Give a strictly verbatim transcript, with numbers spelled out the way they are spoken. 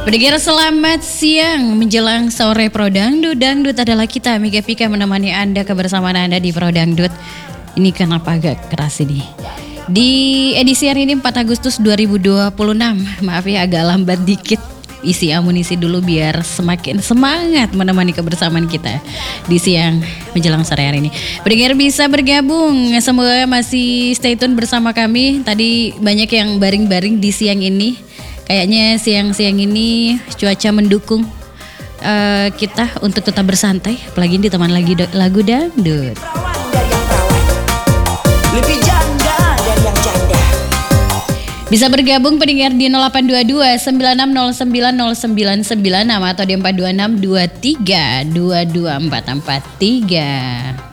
Pendengar selamat siang menjelang sore Pro Dangdut. Dangdut adalah kita, Mega Vika menemani Anda kebersamaan Anda di Pro Dangdut. Ini kenapa agak keras ini? Di edisi hari ini empat Agustus dua ribu dua puluh enam. Maaf ya agak lambat dikit. Isi amunisi dulu biar semakin semangat menemani kebersamaan kita di siang menjelang sore hari ini. Pendengar bisa bergabung, semoga masih stay tune bersama kami. Tadi banyak yang baring-baring di siang ini. Kayaknya siang-siang ini cuaca mendukung uh, kita untuk tetap bersantai, apalagi di teman lagi do- lagu dangdut. Lebih janda dari yang janda. Bisa bergabung pendengar di nol delapan dua dua sembilan enam nol sembilan nol sembilan sembilan atau di empat dua enam dua tiga dua dua empat empat tiga.